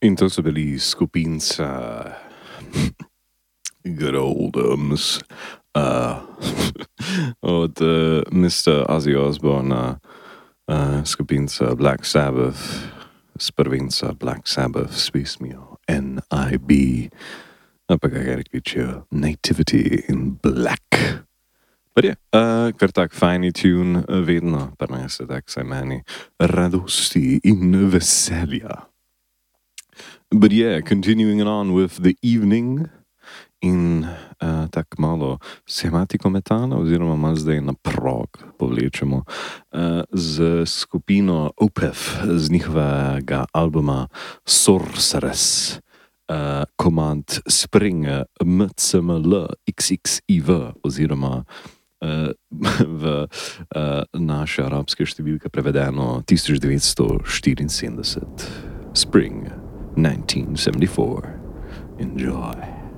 In to so bili skupinca Good Old od Mr. Ozzy Osbourna, skupinca Black Sabbath, s prvenca Black Sabbath s pesmijo N.I.B. pa kaj rekijo Nativity in Black. Pa je, kar tak fajni tune vedno prinese tak saj meni radosti in veselja. But yeah, continuing on with the evening in tak malo sematiko metala oziroma malo zdaj na prog povlečemo z skupino Opeth z njihovega albuma Sorceress, Command Spring MCML XXIV oziroma v naše arabske številke prevedeno 1974. Spring 1974. Enjoy.